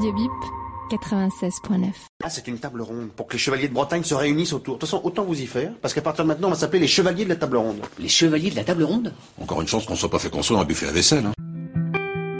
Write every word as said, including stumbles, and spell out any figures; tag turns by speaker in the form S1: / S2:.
S1: Radio Bip, quatre-vingt-seize point neuf.
S2: Ah, c'est une table ronde pour que les chevaliers de Bretagne se réunissent autour. De toute façon, autant vous y faire, parce qu'à partir de maintenant, on va s'appeler les chevaliers de la table ronde.
S3: Les chevaliers de la table ronde?
S4: Encore une chance qu'on soit pas fait construire un buffet à vaisselle. Hein.